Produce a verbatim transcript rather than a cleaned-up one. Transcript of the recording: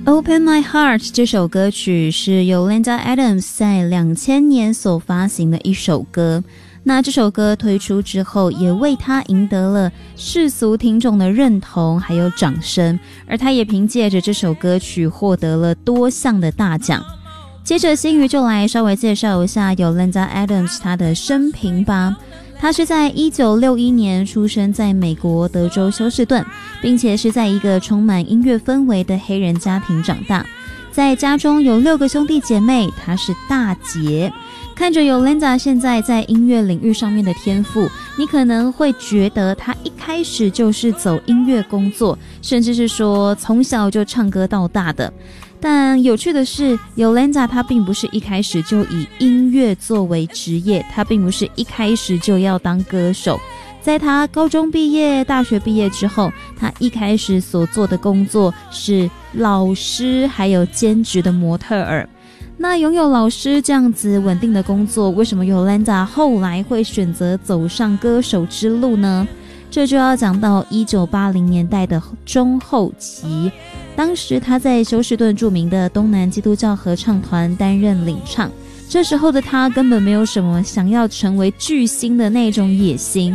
Open My Heart 这首歌曲是由 Yolanda Adams 在两千年所发行的一首歌。那这首歌推出之后，也为他赢得了世俗听众的认同还有掌声，而他也凭借着这首歌曲获得了多项的大奖。接着新瑜就来稍微介绍一下 Yolanda Adams 她的生平吧。她是在一九六一年出生在美国德州休斯顿，并且是在一个充满音乐氛围的黑人家庭长大。在家中有六个兄弟姐妹，她是大姐。看着 Yolanda 现在在音乐领域上面的天赋，你可能会觉得她一开始就是走音乐工作，甚至是说从小就唱歌到大的。但有趣的是 Yolanda 她并不是一开始就以音乐作为职业，她并不是一开始就要当歌手。在她高中毕业、大学毕业之后，她一开始所做的工作是老师还有兼职的模特儿。那拥有老师这样子稳定的工作，为什么 Yolanda 后来会选择走上歌手之路呢？这就要讲到一九八零年代的中后期，当时他在休斯顿著名的东南基督教合唱团担任领唱。这时候的他根本没有什么想要成为巨星的那种野心，